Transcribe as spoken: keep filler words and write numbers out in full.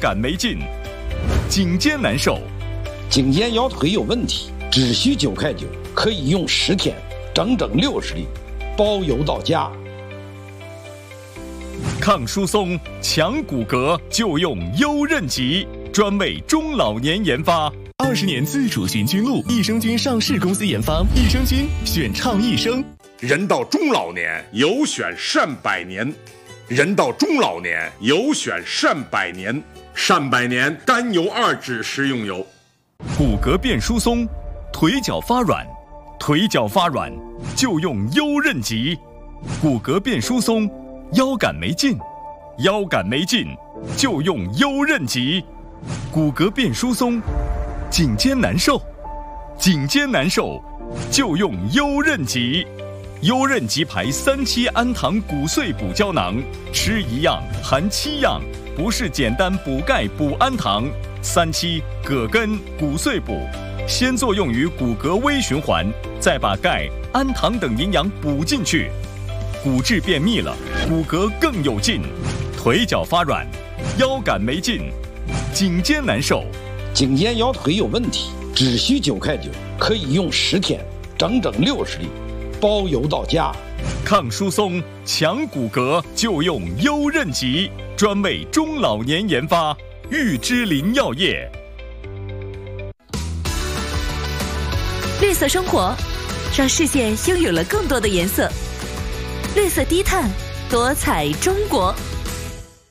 感没劲，颈肩难受。 颈肩腰腿有问题，只需九块九，可以用十天，整整六十粒，包邮到家。 抗疏松、强骨骼，就用优韧极，专为中老年研发。 二十年自主寻菌露，益生菌上市公司研发，益生菌选倡益生。 人到中老年，有选善百年。人到中老年，有选善百年。善百年甘油二酯食用油。 骨骼变疏松，腿脚发软，腿脚发软就用优韧极。骨骼变疏松，腰杆没劲，腰杆没劲就用优韧极。骨骼变疏松，颈肩难受，颈肩难受就用优韧极。优韧极牌三七氨糖骨碎补胶囊，吃一样含七样，不是简单补钙补氨糖。三七葛根骨碎补，先作用于骨骼微循环，再把钙、氨糖等营养补进去，骨质变密了，骨骼更有劲。腿脚发软，腰杆没劲，颈肩难受， 颈肩腰腿有问题，只需九块九，可以用十天，整整六十粒，包邮到家。 抗疏松、强骨骼，就用优韧极，专为中老年研发。玉芝林药业。 绿色生活，让世界拥有了更多的颜色。绿色低碳，多彩中国。